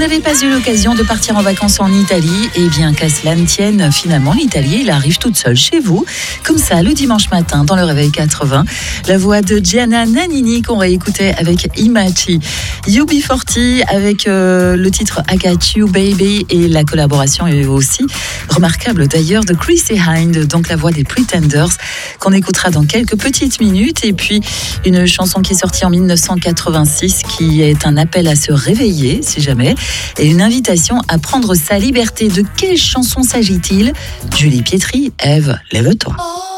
n'avez pas eu l'occasion de partir en vacances en Italie, eh bien qu'à cela ne tienne, finalement l'Italie, il arrive toute seule chez vous, comme ça le dimanche matin dans le Réveil 80. La voix de Gianna Nannini qu'on réécoutait avec Imachi, UB40 avec le titre I Got You Baby, et la collaboration est aussi remarquable d'ailleurs de Chrissy Hynde, donc la voix des Pretenders, qu'on écoutera dans quelques petites minutes. Et puis une chanson qui est sortie en 1986 qui est un appel à se réveiller si jamais, et une invitation à prendre sa liberté. De quelle chanson s'agit-il? Julie Pietri, Ève, lève-toi.